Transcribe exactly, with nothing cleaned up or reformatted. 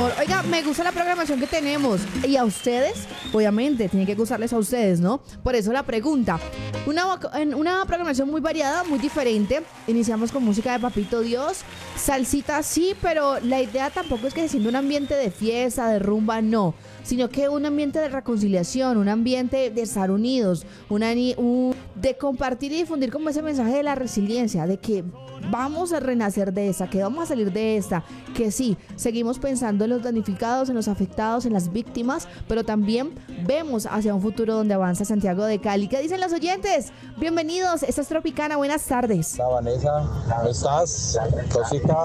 amor. Oiga, me gusta la programación que tenemos. ¿Y a ustedes? Obviamente, tiene que gustarles a ustedes, ¿no? Por eso la pregunta. Una, una programación muy variada, muy diferente. Iniciamos con música de Papito Dios. Salsita sí, pero la idea tampoco es que se sienta un ambiente de fiesta, de rumba, no. Sino que un ambiente de reconciliación, un ambiente de estar unidos, una, un, de compartir y difundir como ese mensaje de la resiliencia, de que vamos a renacer de esta, que vamos a salir de esta, que sí, seguimos pensando en los damnificados, en los afectados, en las víctimas, pero también vemos hacia un futuro donde avanza Santiago de Cali. ¿Qué dicen los oyentes? Bienvenidos, esta es Tropicana, buenas tardes. Hola Vanessa, ¿cómo estás? Cosita.